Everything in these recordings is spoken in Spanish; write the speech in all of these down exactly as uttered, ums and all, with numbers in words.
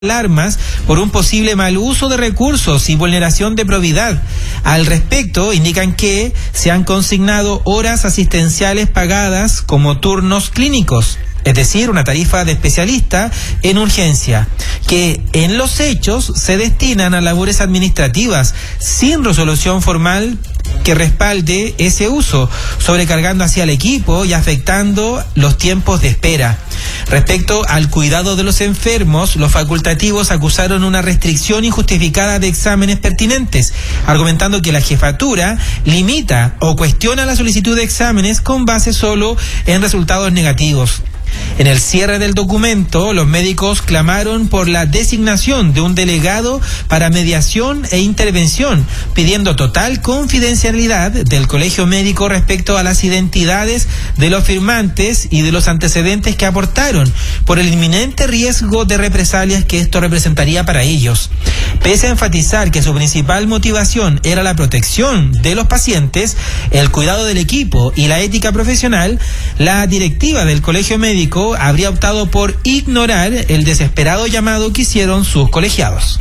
alarmas por un posible mal uso de recursos y vulneración de probidad. Al respecto, indican que se han consignado horas asistenciales pagadas como turnos clínicos, es decir, una tarifa de especialista en urgencia, que en los hechos se destinan a labores administrativas sin resolución formal que respalde ese uso, sobrecargando así al equipo y afectando los tiempos de espera. Respecto al cuidado de los enfermos, los facultativos acusaron una restricción injustificada de exámenes pertinentes, argumentando que la jefatura limita o cuestiona la solicitud de exámenes con base solo en resultados negativos. En el cierre del documento, los médicos clamaron por la designación de un delegado para mediación e intervención, pidiendo total confidencialidad del colegio médico respecto a las identidades de los firmantes y de los antecedentes que aportaron, por el inminente riesgo de represalias que esto representaría para ellos. Pese a enfatizar que su principal motivación era la protección de los pacientes, el cuidado del equipo y la ética profesional, la directiva del colegio médico habría optado por ignorar el desesperado llamado que hicieron sus colegiados.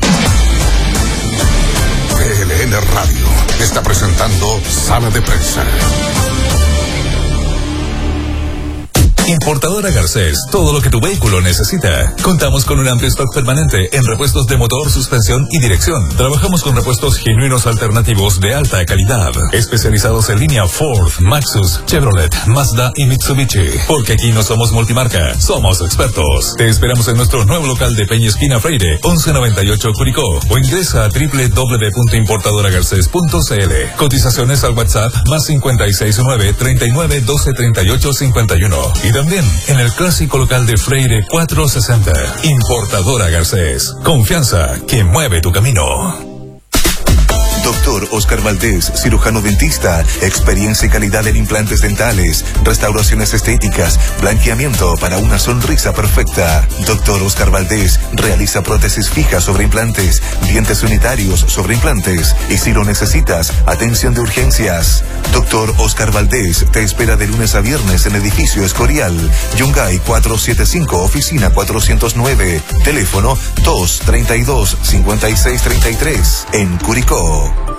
P L N Radio está presentando Sala de Prensa. Importadora Garcés, todo lo que tu vehículo necesita. Contamos con un amplio stock permanente en repuestos de motor, suspensión y dirección. Trabajamos con repuestos genuinos alternativos de alta calidad, especializados en línea Ford, Maxus, Chevrolet, Mazda y Mitsubishi. Porque aquí no somos multimarca, somos expertos. Te esperamos en nuestro nuevo local de Peña Esquina Freire, once noventa y ocho Curicó, o ingresa a doble u doble u doble u punto importadora garcés punto c l. Cotizaciones al WhatsApp más cincuenta y seis nueve, treinta y nueve, doce, treinta y ocho, cincuenta y uno. Y también en el clásico local de Freire cuatrocientos sesenta. Importadora Garcés. Confianza que mueve tu camino. Doctor Oscar Valdés, cirujano dentista, experiencia y calidad en implantes dentales, restauraciones estéticas, blanqueamiento para una sonrisa perfecta. Doctor Oscar Valdés realiza prótesis fijas sobre implantes, dientes unitarios sobre implantes y si lo necesitas, atención de urgencias. Doctor Oscar Valdés te espera de lunes a viernes en edificio Escorial, Yungay cuatrocientos setenta y cinco, oficina cuatrocientos nueve, teléfono dos treinta y dos, cincuenta y seis treinta y tres, en Curicó.